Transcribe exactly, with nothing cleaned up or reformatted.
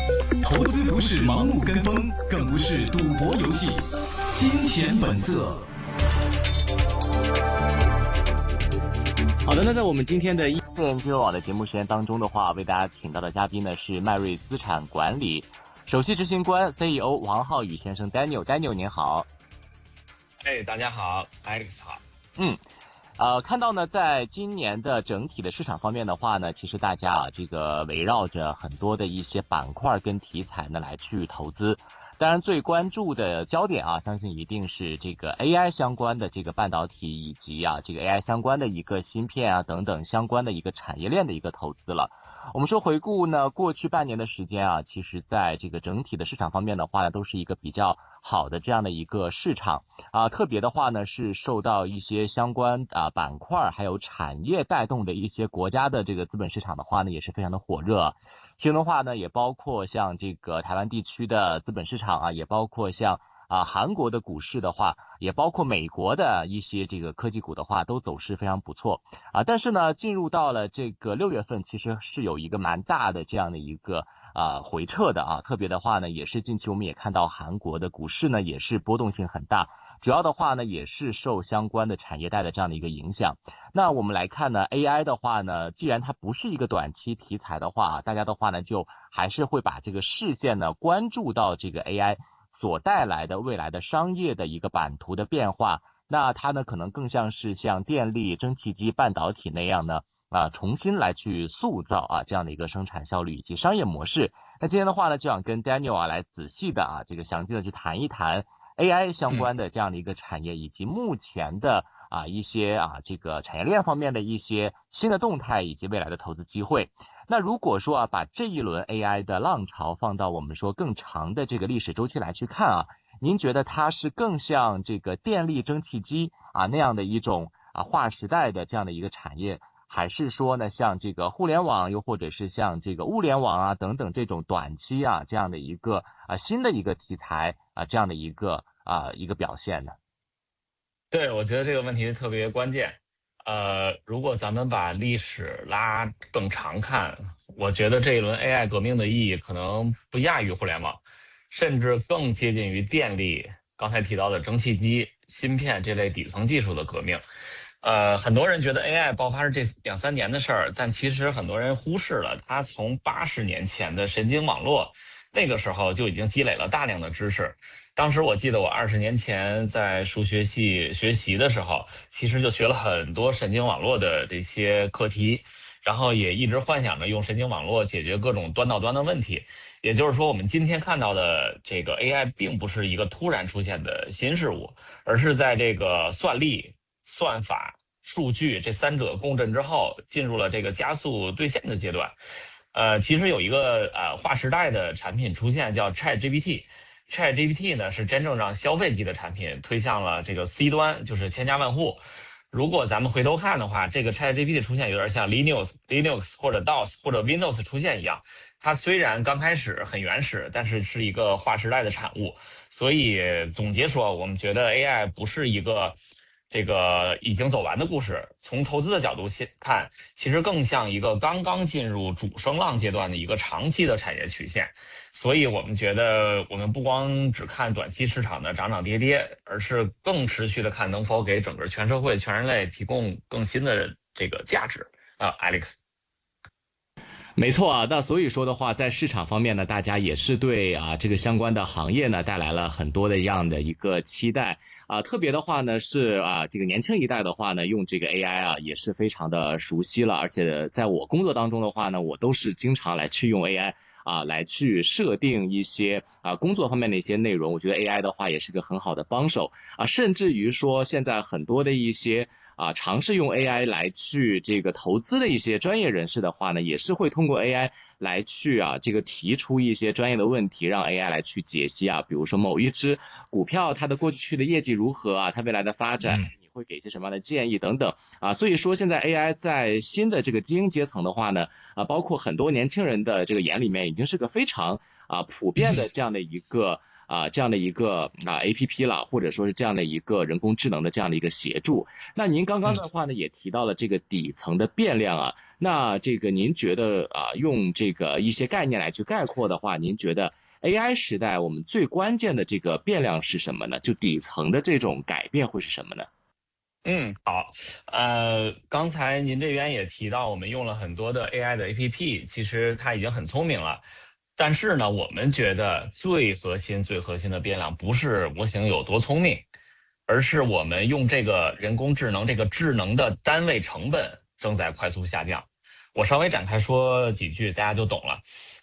投资不是盲目跟风，更不是赌博游戏。金钱本色。 好的，那在我们今天的一线金融网的节目时间当中的话，为大家请到的嘉宾呢是迈瑞资产管理首席执行官 C E O 王浩宇先生 Daniel。Daniel 您好。 哎，大家好 ，Alex 好。 嗯。呃，看到呢，在今年的整体的市场方面的话呢，其实大家啊，这个围绕着很多的一些板块跟题材呢来去投资。当然，最关注的焦点啊，相信一定是这个 A I 相关的这个半导体以及啊这个 A I 相关的一个芯片啊等等相关的一个产业链的一个投资了。我们说回顾呢，过去半年的时间啊，其实在这个整体的市场方面的话呢，都是一个比较好的这样的一个市场啊。特别的话呢，是受到一些相关啊板块还有产业带动的一些国家的这个资本市场的话呢，也是非常的火热。其中的话呢，也包括像这个台湾地区的资本市场啊，也包括像啊，韩国的股市的话，也包括美国的一些这个科技股的话，都走势非常不错啊。但是呢，进入到了这个六月份，其实是有一个蛮大的这样的一个啊回撤的啊。特别的话呢，也是近期我们也看到韩国的股市呢，也是波动性很大。主要的话呢，也是受相关的产业带的这样的一个影响。那我们来看呢 ，A I 的话呢，既然它不是一个短期题材的话，大家的话呢，就还是会把这个视线呢关注到这个 A I。所带来的未来的商业的一个版图的变化，那它呢可能更像是像电力、蒸汽机、半导体那样呢啊，重新来去塑造啊这样的一个生产效率以及商业模式。那今天的话呢，就想跟 Daniel 啊来仔细的啊这个详尽的去谈一谈 A I 相关的这样的一个产业，以及目前的啊一些啊这个产业链方面的一些新的动态以及未来的投资机会。那如果说啊，把这一轮 A I 的浪潮放到我们说更长的这个历史周期来去看啊，您觉得它是更像这个电力蒸汽机啊那样的一种啊划时代的这样的一个产业，还是说呢像这个互联网，又或者是像这个物联网啊等等这种短期啊这样的一个啊新的一个题材啊这样的一个啊一个表现呢？ 对，我觉得这个问题特别关键。呃，如果咱们把历史拉更长看，我觉得这一轮 A I 革命的意义可能不亚于互联网，甚至更接近于电力，刚才提到的蒸汽机、芯片这类底层技术的革命。呃，很多人觉得 A I 爆发是这两三年的事儿，但其实很多人忽视了它从八十年前的神经网络，那个时候就已经积累了大量的知识。当时我记得我二十年前在数学系学习的时候，其实就学了很多神经网络的这些课题，然后也一直幻想着用神经网络解决各种端到端的问题。也就是说，我们今天看到的这个 A I 并不是一个突然出现的新事物，而是在这个算力、算法、数据这三者共振之后，进入了这个加速兑现的阶段。呃，其实有一个呃划时代的产品出现，叫 ChatGPT。ChatGPT 呢是真正让消费级的产品推向了这个 C 端，就是千家万户。如果咱们回头看的话，这个 ChatGPT 出现有点像 Linux、Linux 或者 DOS 或者 Windows 出现一样。它虽然刚开始很原始，但是是一个划时代的产物。所以总结说，我们觉得 A I 不是一个这个已经走完的故事，从投资的角度看，其实更像一个刚刚进入主升浪阶段的一个长期的产业曲线。所以我们觉得我们不光只看短期市场的涨涨跌跌，而是更持续的看能否给整个全社会全人类提供更新的这个价值啊 Alex。 没错啊，那所以说的话，在市场方面呢，大家也是对啊这个相关的行业呢带来了很多的这样的一个期待啊。特别的话呢是啊这个年轻一代的话呢，用这个 A I 啊也是非常的熟悉了，而且在我工作当中的话呢，我都是经常来去用 A I 啊来去设定一些啊工作方面的一些内容。我觉得 A I 的话也是个很好的帮手啊，甚至于说现在很多的一些啊，尝试用 A I 来去这个投资的一些专业人士的话呢，也是会通过 A I 来去啊这个提出一些专业的问题，让 A I 来去解析啊，比如说某一只股票它的过去的业绩如何啊，它未来的发展，你会给一些什么样的建议等等啊。所以说现在 A I 在新的这个精英阶层的话呢，啊，包括很多年轻人的这个眼里面，已经是个非常啊普遍的这样的一个啊、这样的一个啊、A P P 了，或者说是这样的一个人工智能的这样的一个协助。那您刚刚的话呢，也提到了这个底层的变量啊，那这个您觉得啊、用这个一些概念来去概括的话，您觉得 A I 时代我们最关键的这个变量是什么呢？就底层的这种改变会是什么呢？ 嗯，好，呃，刚才您这边也提到，我们用了很多的 A I 的 A P P，其实它已经很聪明了。但是呢，我们觉得最核心、最核心的变量不是模型有多聪明，而是我们用这个人工智能这个智能的单位成本正在快速下降。我稍微展开说几句，大家就懂了。